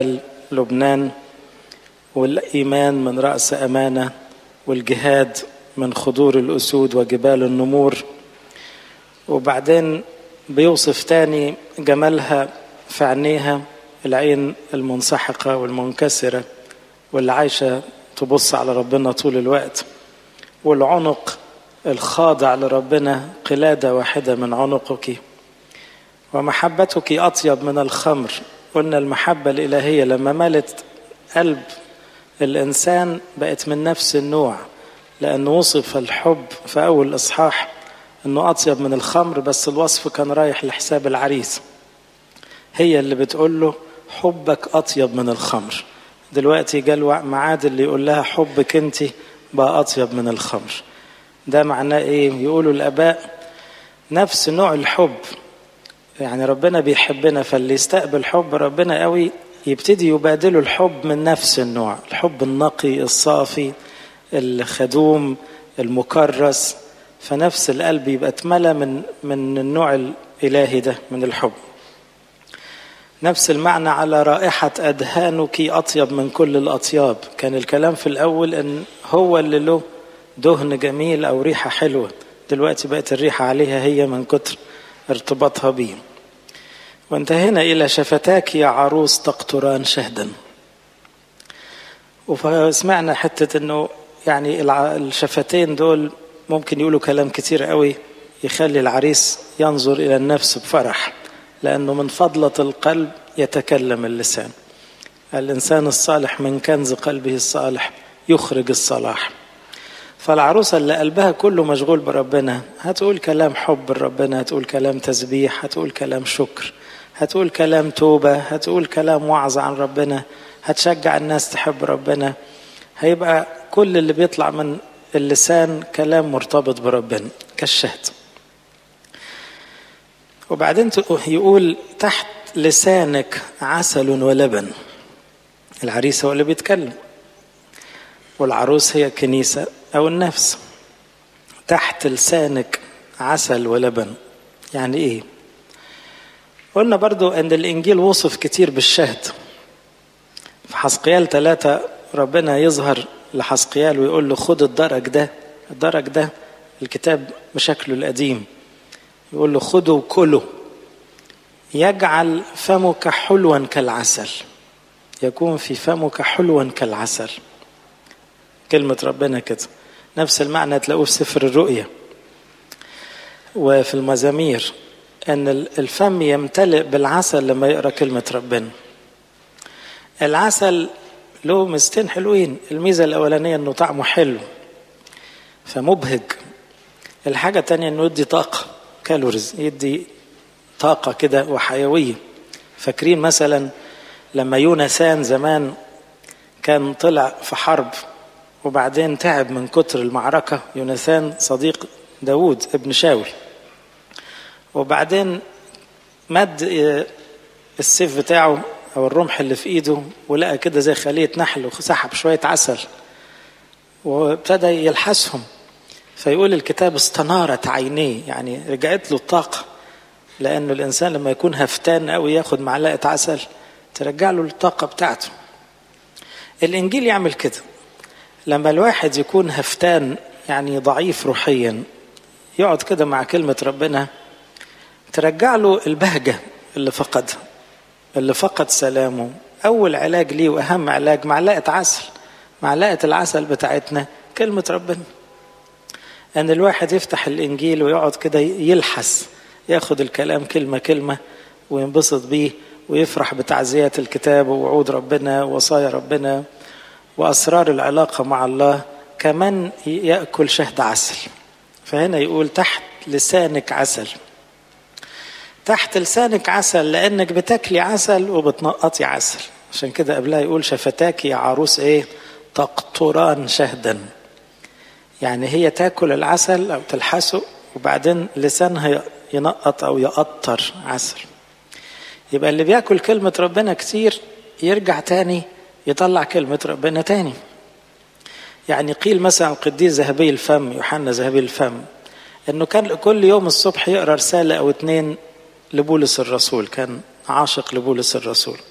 لبنان، والإيمان من رأس أمانة، والجهاد من خضور الأسود وجبال النمور. وبعدين بيوصف تاني جمالها في عينيها، العين المنسحقة والمنكسرة واللي عايشة تبص على ربنا طول الوقت، والعنق الخاضع لربنا قلادة واحدة من عنقك، ومحبتك أطيب من الخمر. قلنا المحبة الإلهية لما ملت قلب الإنسان بقت من نفس النوع، لأنه وصف الحب في أول إصحاح أنه أطيب من الخمر، بس الوصف كان رايح لحساب العريس. هي اللي بتقول له حبك أطيب من الخمر. دلوقتي جاء معاد اللي يقول لها حبك أنت بقى أطيب من الخمر. ده معناه إيه؟ يقولوا الآباء نفس نوع الحب، يعني ربنا بيحبنا، فاللي يستقبل حب ربنا قوي يبتدي يبادله الحب من نفس النوع، الحب النقي الصافي الخدوم المكرس، فنفس القلب يبقى اتملى من النوع الإلهي ده من الحب. نفس المعنى على رائحة أدهانك أطيب من كل الأطياب. كان الكلام في الأول أن هو اللي له دهن جميل أو ريحة حلوة، دلوقتي بقت الريحة عليها هي من كتر ارتباطها بيه. وانتهينا إلى شفتاك يا عروس تقطران شهدا. وسمعنا حتة أنه يعني الشفتين دول ممكن يقولوا كلام كتير قوي يخلي العريس ينظر إلى النفس بفرح، لأنه من فضلة القلب يتكلم اللسان. الإنسان الصالح من كنز قلبه الصالح يخرج الصلاح. فالعروسة اللي قلبها كله مشغول بربنا هتقول كلام حب لربنا، هتقول كلام تسبيح، هتقول كلام شكر، هتقول كلام توبة، هتقول كلام وعظ عن ربنا، هتشجع الناس تحب ربنا. هيبقى كل اللي بيطلع من اللسان كلام مرتبط بربنا كالشهد. وبعدين يقول تحت لسانك عسل ولبن. العريس هو اللي بيتكلم، والعروس هي الكنيسة أو النفس. تحت لسانك عسل ولبن يعني إيه؟ قلنا برضو أن الإنجيل وصف كتير بالشهد. في حسقيال 3 ربنا يظهر لحسقيال ويقول له خد الدرج ده الكتاب بشكله القديم، يقول له خده وكله، يجعل فمك حلوا كالعسل، يكون في فمك حلوا كالعسل. كلمة ربنا كده. نفس المعنى تلاقوه في سفر الرؤيا وفي المزامير، أن الفم يمتلئ بالعسل لما يقرأ كلمة ربنا. العسل له ميزتين حلوين. الميزة الأولانية أنه طعمه حلو فمبهج. الحاجة التانية أنه يدي طاقة، كالوريز، يدي طاقة كده وحيوية. فاكرين مثلا لما يونسان زمان كان طلع في حرب وبعدين تعب من كتر المعركة، يونسان صديق داود ابن شاول، وبعدين مد السيف بتاعه أو الرمح اللي في إيده ولقى كده زي خلية نحل وسحب شوية عسل وابتدى يلحسهم. فيقول الكتاب استنارت عينيه، يعني رجعت له الطاقة، لأنه الإنسان لما يكون هفتان قوي ياخد معلقة عسل ترجع له الطاقة بتاعته. الإنجيل يعمل كده، لما الواحد يكون هفتان يعني ضعيف روحيا يقعد كده مع كلمة ربنا ترجع له البهجة اللي فقدها، اللي فقد سلامه. أول علاج ليه وأهم علاج معلقة عسل. معلقة العسل بتاعتنا كلمة ربنا. أن الواحد يفتح الإنجيل ويقعد كده يلحس، ياخد الكلام كلمة كلمة وينبسط بيه ويفرح بتعزيات الكتاب ووعود ربنا ووصايا ربنا وأسرار العلاقة مع الله، كمان يأكل شهد عسل. فهنا يقول تحت لسانك عسل. تحت لسانك عسل لأنك بتاكلي عسل وبتنقطي عسل. عشان كده قبلها يقول شفتاك يا عروس إيه؟ تقطران شهدا. يعني هي تاكل العسل أو تلحسه وبعدين لسانها ينقط أو يقطر عسل. يبقى اللي بياكل كلمة ربنا كتير يرجع تاني يطلع كلمة ربنا تاني. يعني قيل مثلا القديس ذهبي الفم، يوحنا ذهبي الفم، انه كان كل يوم الصبح يقرأ رسالة او 2 لبولس الرسول، كان عاشق لبولس الرسول.